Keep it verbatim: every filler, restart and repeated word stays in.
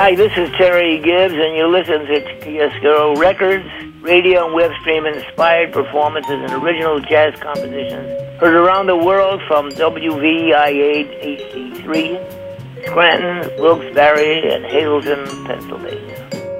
Hi, this is Terry Gibbs, and you listen to Chiaroscuro Records, radio and web stream inspired performances and original jazz compositions heard around the world from W V I eight H D three, Scranton, Wilkes-Barre, and Hazleton, Pennsylvania.